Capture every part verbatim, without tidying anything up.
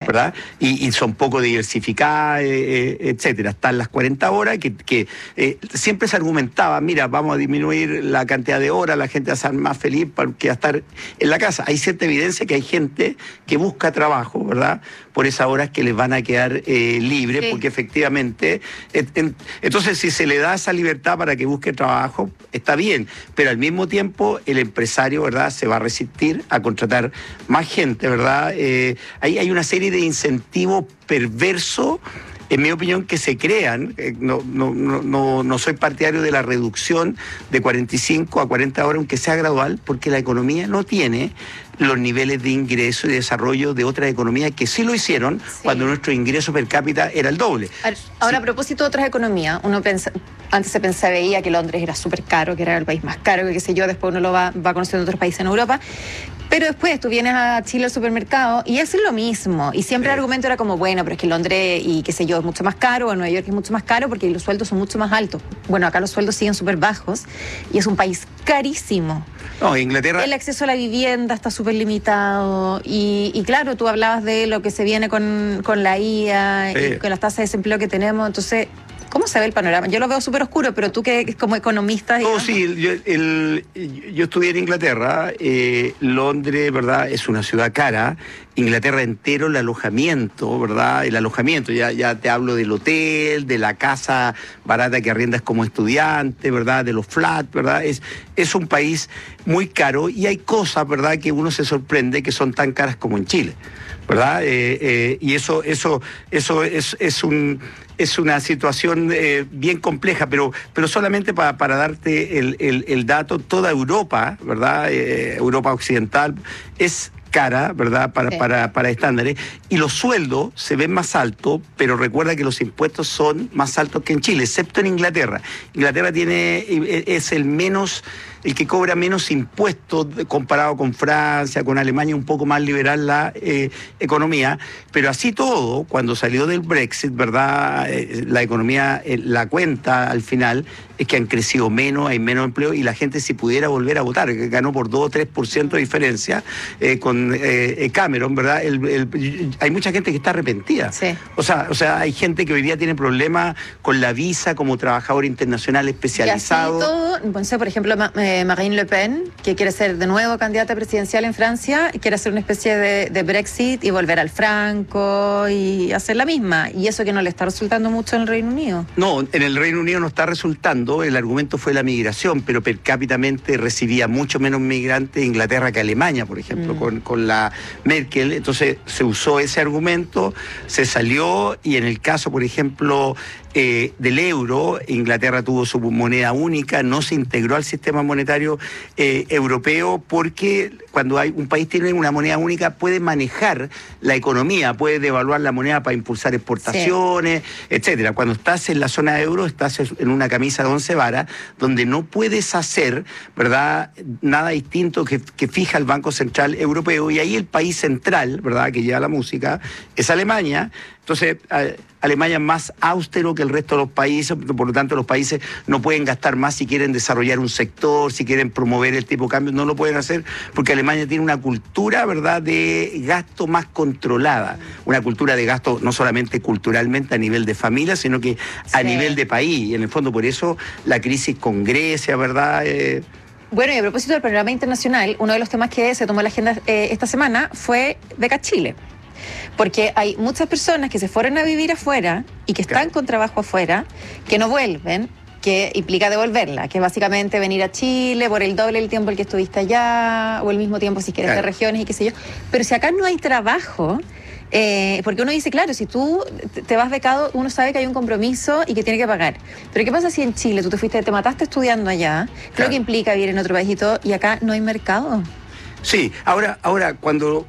¿verdad? Y, y son poco diversificadas, eh, eh, etcétera. Están las cuarenta horas, que, que eh, siempre se argumentaba, mira, vamos a disminuir la cantidad de horas, la gente va a ser más feliz que va a estar en la casa. Hay cierta evidencia que hay gente que busca trabajo, ¿verdad?, por esas horas que les van a quedar eh, libres, sí. Porque efectivamente, et, en, entonces si se le da esa libertad para que busque trabajo, está bien, pero al mismo tiempo el empresario, ¿verdad?, se va a resistir a contratar más gente, ¿verdad? Eh, hay, hay una serie de incentivos perversos, en mi opinión, que se crean. Eh, no, no, no, no soy partidario de la reducción de cuarenta y cinco a cuarenta horas, aunque sea gradual, porque la economía no tiene los niveles de ingreso y desarrollo de otras economías que sí lo hicieron, sí, cuando nuestro ingreso per cápita era el doble. Ahora, sí. A propósito de otras economías, uno pensa, antes se pensaba, veía que Londres era súper caro, que era el país más caro, que qué sé yo, después uno lo va, va conociendo otros países en Europa. Pero después tú vienes a Chile al supermercado y es lo mismo. Y siempre sí. El argumento era como, bueno, pero es que Londres y qué sé yo es mucho más caro, o Nueva York es mucho más caro porque los sueldos son mucho más altos. Bueno, acá los sueldos siguen súper bajos y es un país carísimo. No, Inglaterra... El acceso a la vivienda está súper limitado y, y claro, tú hablabas de lo que se viene con, con la I A sí. Y con las tasas de desempleo que tenemos, entonces... ¿Cómo se ve el panorama? Yo lo veo súper oscuro, pero tú que como economista... No, sí, yo, el, yo estudié en Inglaterra, eh, Londres, ¿verdad?, es una ciudad cara, Inglaterra entero, el alojamiento, ¿verdad?, el alojamiento, ya, ya te hablo del hotel, de la casa barata que arriendas como estudiante, ¿verdad?, de los flats, ¿verdad?, es, es un país muy caro y hay cosas, ¿verdad?, que uno se sorprende que son tan caras como en Chile, ¿verdad? Eh, eh, y eso, eso, eso es, es un... Es una situación eh, bien compleja, pero, pero solamente para, para darte el, el, el dato, toda Europa, ¿verdad? Eh, Europa Occidental es cara, ¿verdad?, para, sí. para, para estándares, y los sueldos se ven más altos, pero recuerda que los impuestos son más altos que en Chile, excepto en Inglaterra. Inglaterra tiene, es el menos, el que cobra menos impuestos comparado con Francia, con Alemania, un poco más liberal la eh, economía, pero así todo, cuando salió del Brexit, ¿verdad?, eh, la economía, eh, la cuenta al final es que han crecido menos, hay menos empleo, y la gente, si pudiera volver a votar, que ganó por dos o tres por ciento de diferencia eh, con eh, Cameron, ¿verdad? El, el, hay mucha gente que está arrepentida. Sí. O sea, o sea, hay gente que hoy día tiene problemas con la visa como trabajador internacional especializado. Y así todo, no sé, por ejemplo, eh, Marine Le Pen, que quiere ser de nuevo candidata presidencial en Francia, quiere hacer una especie de, de Brexit y volver al franco y hacer la misma. Y eso que no le está resultando mucho en el Reino Unido. No, en el Reino Unido no está resultando. El argumento fue la migración, pero per cápitamente recibía mucho menos migrantes Inglaterra que Alemania, por ejemplo, mm. con, con la Merkel. Entonces se usó ese argumento, se salió, y en el caso, por ejemplo, eh, del euro, Inglaterra tuvo su moneda única, no se integró al sistema monetario eh, europeo, porque cuando hay un país tiene una moneda única puede manejar la economía, puede devaluar la moneda para impulsar exportaciones, sí. etcétera. Cuando estás en la zona euro, estás en una camisa de once varas, donde no puedes hacer, ¿verdad?, nada distinto que, que fija el Banco Central Europeo, y ahí el país central, ¿verdad?, que lleva la música, es Alemania. Entonces, Alemania es más austero que el resto de los países, por lo tanto los países no pueden gastar más si quieren desarrollar un sector, si quieren promover el tipo de cambio, no lo pueden hacer, porque Alemania tiene una cultura, ¿verdad?, de gasto más controlada, una cultura de gasto no solamente culturalmente a nivel de familia, sino que a sí. nivel de país, y en el fondo por eso la crisis con Grecia, ¿verdad?, eh, Bueno, y a propósito del panorama internacional, uno de los temas que se tomó en la agenda eh, esta semana fue Beca Chile. Porque hay muchas personas que se fueron a vivir afuera y que están con trabajo afuera, que no vuelven, que implica devolverla, que es básicamente venir a Chile por el doble del tiempo el que estuviste allá, o el mismo tiempo si quieres, claro, de regiones y qué sé yo. Pero si acá no hay trabajo... Eh, porque uno dice, claro, si tú te vas becado, uno sabe que hay un compromiso y que tiene que pagar. Pero ¿qué pasa si en Chile tú te fuiste, te mataste estudiando allá? Claro. Lo que implica vivir en otro país y todo, y acá no hay mercado. Sí, ahora, ahora cuando,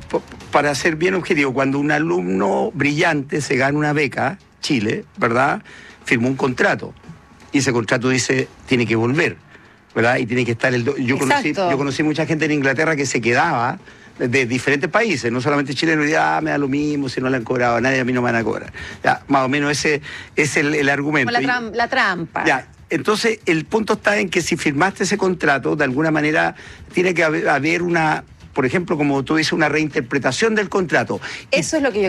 para ser bien objetivo, cuando un alumno brillante se gana una beca, Chile, ¿verdad?, firmó un contrato, y ese contrato dice, tiene que volver, ¿verdad?, y tiene que estar el... Do... Yo conocí, yo conocí mucha gente en Inglaterra que se quedaba de diferentes países, no solamente chilenos, y ah, me da lo mismo, si no le han cobrado a nadie, a mí no me van a cobrar. Ya, más o menos ese es el, el argumento. Como la, tram la trampa. Ya, entonces el punto está en que si firmaste ese contrato, de alguna manera tiene que haber, haber una, por ejemplo, como tú dices, una reinterpretación del contrato. Eso es lo que yo